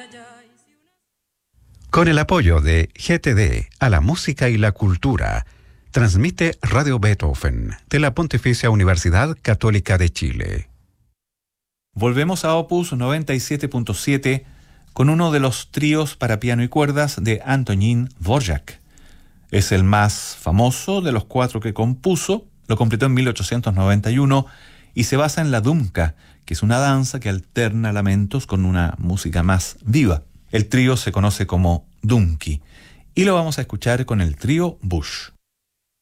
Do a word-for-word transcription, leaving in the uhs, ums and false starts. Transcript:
Con el apoyo de G T D a la música y la cultura, transmite Radio Beethoven de la Pontificia Universidad Católica de Chile. Volvemos a Opus noventa y siete punto siete con uno de los tríos para piano y cuerdas de Antonín Dvorak. Es el más famoso de los cuatro que compuso, lo completó en mil ochocientos noventa y uno y se basa en la dumka, que es una danza que alterna lamentos con una música más viva. El trío se conoce como Dumki y lo vamos a escuchar con el trío Bush.